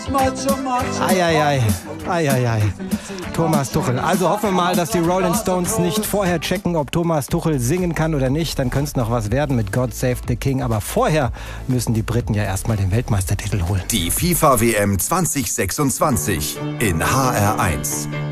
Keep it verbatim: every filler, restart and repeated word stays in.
Eieiei, eieiei. Thomas Tuchel. Also hoffen wir mal, dass die Rolling Stones nicht vorher checken, ob Thomas Tuchel singen kann oder nicht. Dann könnte es noch was werden mit God Save the King. Aber vorher müssen die Briten ja erstmal den Weltmeistertitel holen. Die FIFA-W M zwanzig sechsundzwanzig in H R eins.